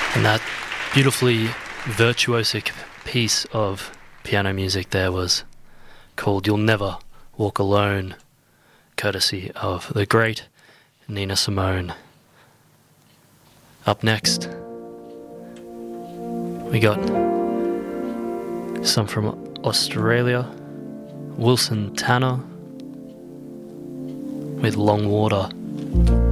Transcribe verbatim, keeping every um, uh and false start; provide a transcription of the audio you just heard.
And that beautifully virtuosic piece of piano music there was called You'll Never Walk Alone, courtesy of the great Nina Simone. Up next, we got some from Australia, Wilson Tanner with Long Water.